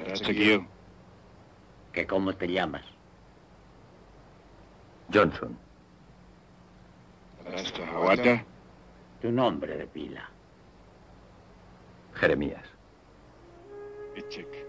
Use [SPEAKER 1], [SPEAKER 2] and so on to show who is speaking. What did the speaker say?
[SPEAKER 1] ¿Que cómo te llamas?
[SPEAKER 2] Johnson.
[SPEAKER 1] Tu nombre de pila.
[SPEAKER 2] Jeremías.